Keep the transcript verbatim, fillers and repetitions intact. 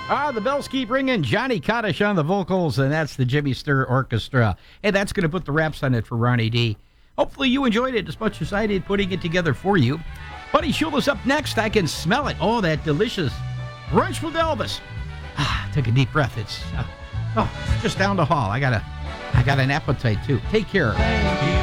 Ah, the bells keep ringing. Johnny Kaddish on the vocals, and that's the Jimmy Sturr Orchestra. And that's going to put the wraps on it for Ronnie D. Hopefully you enjoyed it as much as I did putting it together for you. Buddy Shula's up next. I can smell it. Oh, that delicious brunch with Elvis. Ah, took a deep breath. It's uh, oh, just down the hall. I got a, I got an appetite too. Take care.